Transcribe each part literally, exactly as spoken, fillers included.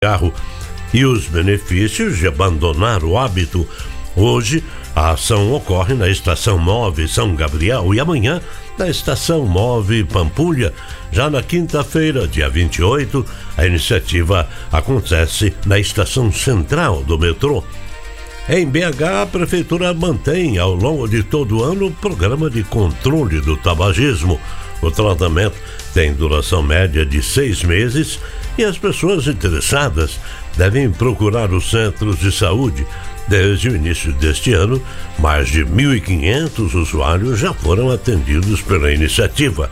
carro e os benefícios de abandonar o hábito. Hoje, a ação ocorre na Estação Move São Gabriel e amanhã na Estação Move Pampulha. Já na quinta-feira, dia vinte e oito, a iniciativa acontece na Estação Central do metrô. Em B H, a Prefeitura mantém ao longo de todo o ano o programa de controle do tabagismo. O tratamento tem duração média de seis meses e as pessoas interessadas devem procurar os centros de saúde. Desde o início deste ano, mais de mil e quinhentos usuários já foram atendidos pela iniciativa.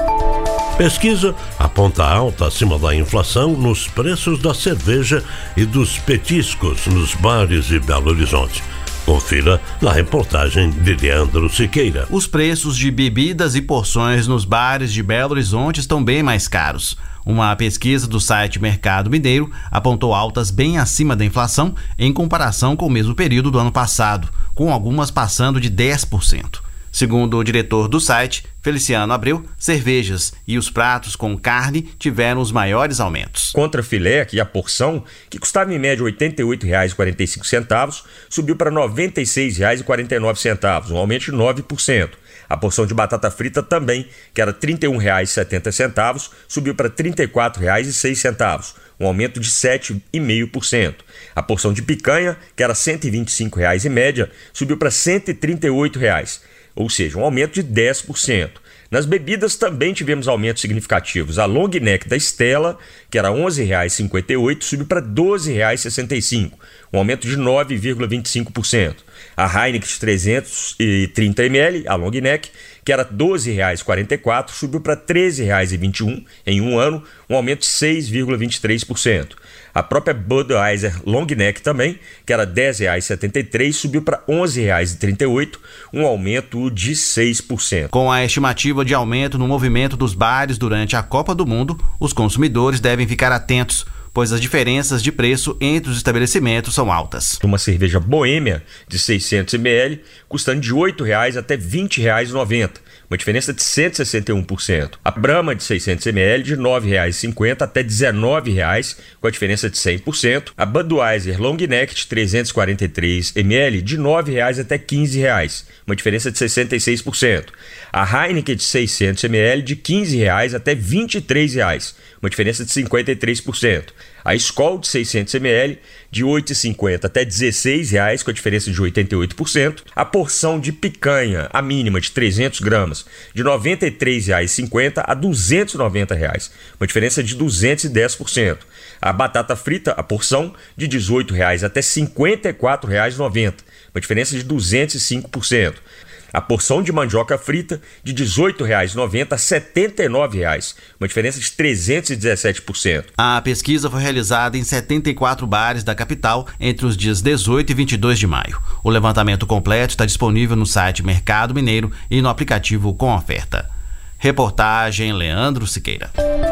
Pesquisa aponta alta acima da inflação nos preços da cerveja e dos petiscos nos bares de Belo Horizonte. Confira na reportagem de Leandro Siqueira. Os preços de bebidas e porções nos bares de Belo Horizonte estão bem mais caros. Uma pesquisa do site Mercado Mineiro apontou altas bem acima da inflação em comparação com o mesmo período do ano passado, com algumas passando de dez por cento. Segundo o diretor do site, Feliciano Abreu, cervejas e os pratos com carne tiveram os maiores aumentos. Contra filé e a porção, que custava em média oitenta e oito reais e quarenta e cinco centavos, subiu para noventa e seis reais e quarenta e nove centavos, um aumento de nove por cento. A porção de batata frita também, que era trinta e um reais e setenta centavos, subiu para trinta e quatro reais e seis centavos, um aumento de sete vírgula cinco por cento. A porção de picanha, que era cento e vinte e cinco reais em média, subiu para cento e trinta e oito reais. Ou seja, um aumento de dez por cento. Nas bebidas também tivemos aumentos significativos. A long neck da Stella, que era onze reais e cinquenta e oito centavos, subiu para doze reais e sessenta e cinco centavos, um aumento de nove vírgula vinte e cinco por cento. A Heineken de trezentos e trinta mililitros, a long neck, que era doze reais e quarenta e quatro centavos, subiu para treze reais e vinte e um centavos em um ano, um aumento de seis vírgula vinte e três por cento. A própria Budweiser Long Neck também, que era dez reais e setenta e três centavos, subiu para onze reais e trinta e oito centavos, um aumento de seis por cento. Com a estimativa de aumento no movimento dos bares durante a Copa do Mundo, os consumidores devem ficar atentos, pois as diferenças de preço entre os estabelecimentos são altas. Uma cerveja boêmia de seiscentos mililitros, custando de oito reais até vinte reais e noventa centavos, uma diferença de cento e sessenta e um por cento. A Brahma de seiscentos mililitros, de nove reais e cinquenta centavos até dezenove reais, com a diferença de cem por cento. A Budweiser Long Neck de trezentos e quarenta e três mililitros, de nove reais até quinze reais, uma diferença de sessenta e seis por cento. A Heineken de seiscentos mililitros, de quinze reais até vinte e três reais, uma diferença de cinquenta e três por cento. A Skol de seiscentos mililitros, de oito reais e cinquenta centavos até dezesseis reais, com a diferença de oitenta e oito por cento. A porção de picanha, a mínima de trezentos gramas, de noventa e três reais e cinquenta centavos a duzentos e noventa reais, uma diferença de duzentos e dez por cento. A batata frita, a porção, de dezoito reais até cinquenta e quatro reais e noventa centavos, uma diferença de duzentos e cinco por cento. A porção de mandioca frita, de dezoito reais e noventa centavos a setenta e nove reais, uma diferença de trezentos e dezessete por cento. A pesquisa foi realizada em setenta e quatro bares da capital entre os dias dezoito e vinte e dois de maio. O levantamento completo está disponível no site Mercado Mineiro e no aplicativo Com Oferta. Reportagem Leandro Siqueira.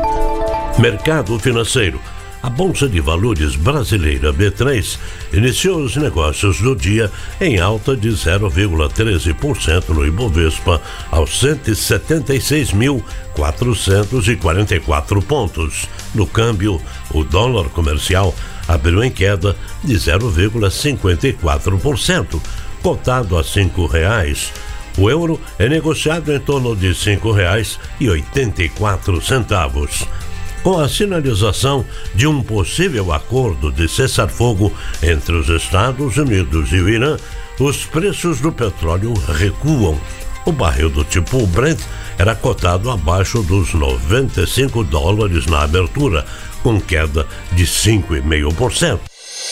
Mercado financeiro. A Bolsa de Valores brasileira B três iniciou os negócios do dia em alta de zero vírgula treze por cento no Ibovespa, aos cento e setenta e seis mil quatrocentos e quarenta e quatro pontos. No câmbio, o dólar comercial abriu em queda de zero vírgula cinquenta e quatro por cento, cotado a cinco reais. O euro é negociado em torno de cinco reais e oitenta e quatro centavos. Com a sinalização de um possível acordo de cessar-fogo entre os Estados Unidos e o Irã, os preços do petróleo recuam. O barril do tipo Brent era cotado abaixo dos noventa e cinco dólares na abertura, com queda de cinco vírgula cinco por cento.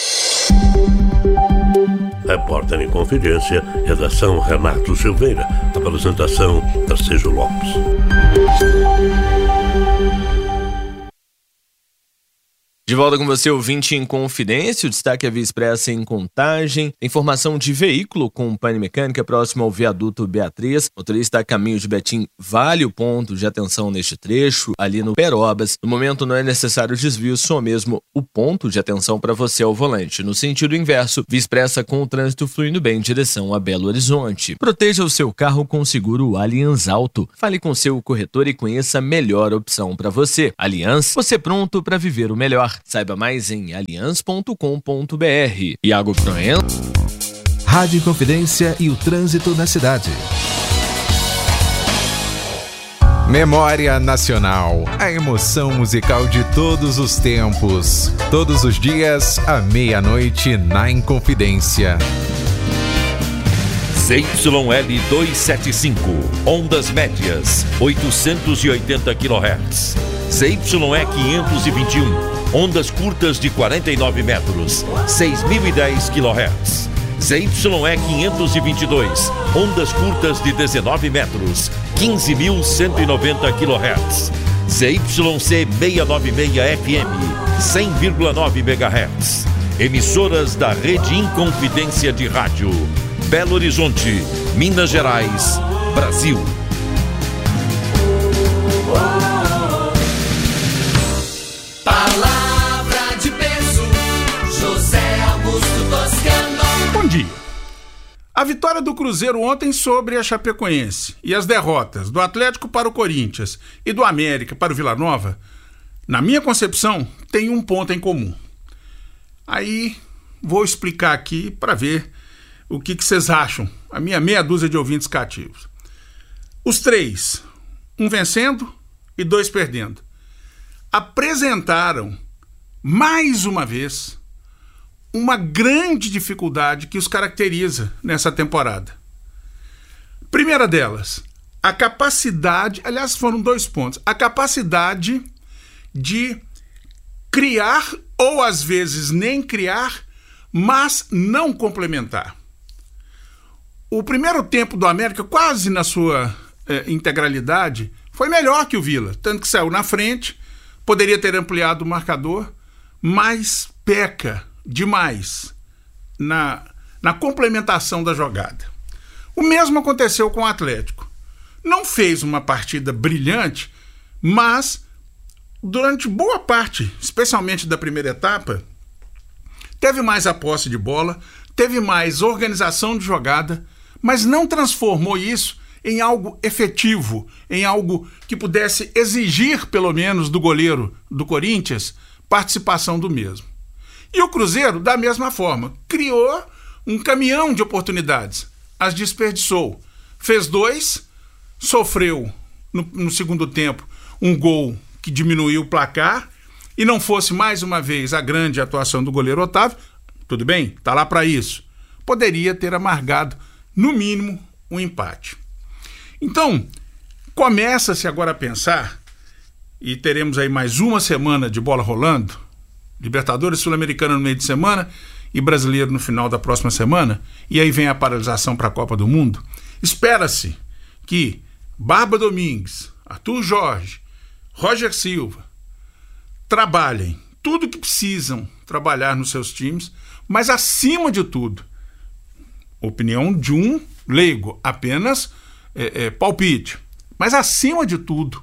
Repórter em Confidência, redação Renato Silveira, apresentação Tarcísio Lopes. De volta com você, ouvinte em Confidência, o destaque é Via Expressa em Contagem, informação de veículo com pane mecânica próximo ao viaduto Beatriz, motorista a caminho de Betim vale o ponto de atenção neste trecho, ali no Perobas. No momento não é necessário desvio, só mesmo o ponto de atenção para você ao volante. No sentido inverso, Via Expressa com o trânsito fluindo bem em direção a Belo Horizonte. Proteja o seu carro com o seguro Allianz Auto. Fale com seu corretor e conheça a melhor opção para você. Allianz, você pronto para viver o melhor. Saiba mais em aliança ponto com ponto b r. Iago Proença. Rádio Inconfidência e o trânsito na cidade. Memória Nacional, a emoção musical de todos os tempos. Todos os dias, à meia-noite, na Inconfidência. Z Y L duzentos e setenta e cinco, ondas médias, oitocentos e oitenta quilohertz. Z Y E quinhentos e vinte e um, ondas curtas de quarenta e nove metros, seis mil e dez quilohertz. Z Y E quinhentos e vinte e dois, ondas curtas de dezenove metros, quinze mil cento e noventa quilohertz. Z Y C seiscentos e noventa e seis F M, cem vírgula nove megahertz. Emissoras da Rede Inconfidência de Rádio. Belo Horizonte, Minas Gerais, Brasil. Palavra de peso, José Augusto Toscano. Bom dia. A vitória do Cruzeiro ontem sobre a Chapecoense e as derrotas do Atlético para o Corinthians e do América para o Vila Nova, na minha concepção, tem um ponto em comum. Aí vou explicar aqui para ver o que, que vocês acham, a minha meia dúzia de ouvintes cativos. Os três, um vencendo e dois perdendo, apresentaram, mais uma vez, uma grande dificuldade que os caracteriza nessa temporada. Primeira delas, a capacidade, aliás, foram dois pontos, a capacidade de criar, ou às vezes nem criar, mas não complementar. O primeiro tempo do América, quase na sua eh, integralidade, foi melhor que o Vila, tanto que saiu na frente, poderia ter ampliado o marcador, mas peca demais na, na complementação da jogada. O mesmo aconteceu com o Atlético. Não fez uma partida brilhante, mas durante boa parte, especialmente da primeira etapa, teve mais a posse de bola, teve mais organização de jogada, mas não transformou isso em algo efetivo, em algo que pudesse exigir, pelo menos, do goleiro do Corinthians, participação do mesmo. E o Cruzeiro, da mesma forma, criou um caminhão de oportunidades, as desperdiçou. Fez dois, sofreu, no, no segundo tempo, um gol que diminuiu o placar, e não fosse mais uma vez a grande atuação do goleiro Otávio, tudo bem, tá lá para isso, poderia ter amargado, no mínimo, um empate. Então, começa-se agora a pensar, e teremos aí mais uma semana de bola rolando, Libertadores, Sul-Americana no meio de semana e Brasileiro no final da próxima semana, e aí vem a paralisação para a Copa do Mundo. Espera-se que Barba Domingues, Arthur Jorge, Roger Silva trabalhem tudo o que precisam trabalhar nos seus times, mas acima de tudo, opinião de um leigo, apenas é, é, palpite, mas acima de tudo,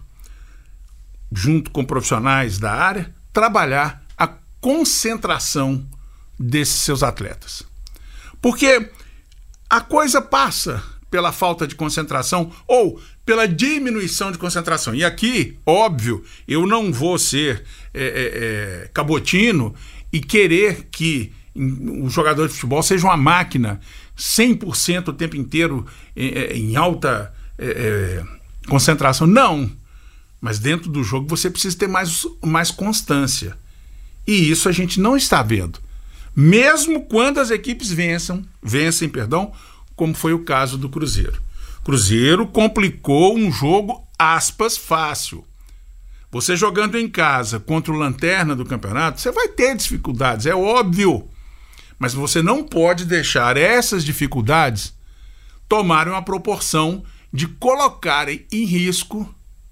junto com profissionais da área, trabalhar a concentração desses seus atletas. Porque a coisa passa pela falta de concentração ou pela diminuição de concentração. E aqui, óbvio, eu não vou ser é, é, é, cabotino e querer que o jogador de futebol seja uma máquina cem por cento o tempo inteiro é, em alta é, é, concentração. Não, mas dentro do jogo você precisa ter mais, mais constância. E isso a gente não está vendo. Mesmo quando as equipes vencem, vencem, perdão, como foi o caso do Cruzeiro. Cruzeiro complicou um jogo, aspas, fácil. Você jogando em casa contra o lanterna do campeonato, você vai ter dificuldades, é óbvio. Mas você não pode deixar essas dificuldades tomarem uma proporção de colocarem em risco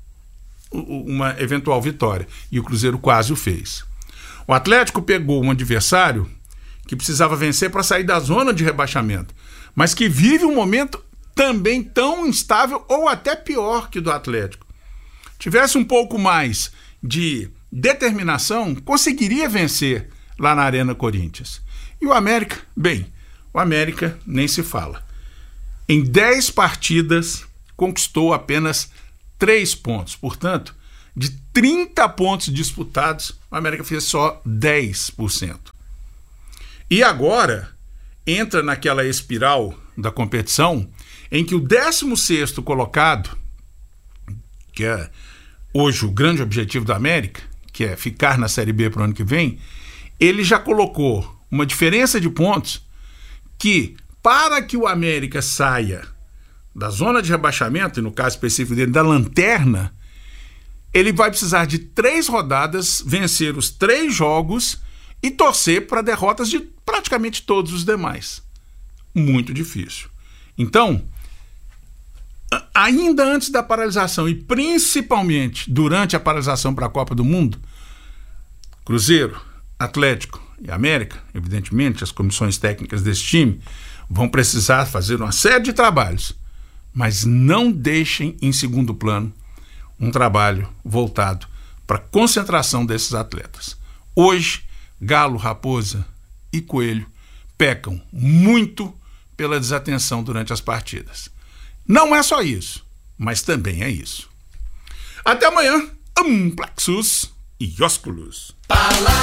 uma eventual vitória. E o Cruzeiro quase o fez. O Atlético pegou um adversário que precisava vencer para sair da zona de rebaixamento, mas que vive um momento também tão instável ou até pior que o do Atlético. Tivesse um pouco mais de determinação, conseguiria vencer lá na Arena Corinthians. E o América, bem, o América nem se fala. Em dez partidas, conquistou apenas três pontos. Portanto, De trinta pontos disputados, o América fez só dez por cento. E agora entra naquela espiral da competição em que o décimo sexto colocado, que é hoje o grande objetivo da América, que é ficar na Série B para o ano que vem, ele já colocou uma diferença de pontos que, para que o América saia da zona de rebaixamento, e no caso específico dele, da lanterna, ele vai precisar de três rodadas, vencer os três jogos e torcer para derrotas de praticamente todos os demais. Muito difícil. Então, ainda antes da paralisação e principalmente durante a paralisação para a Copa do Mundo, Cruzeiro, Atlético e América, evidentemente, as comissões técnicas desse time vão precisar fazer uma série de trabalhos, mas não deixem em segundo plano um trabalho voltado para a concentração desses atletas. Hoje, Galo, Raposa e Coelho pecam muito pela desatenção durante as partidas. Não é só isso, mas também é isso. Até amanhã. Amplexus e ósculos.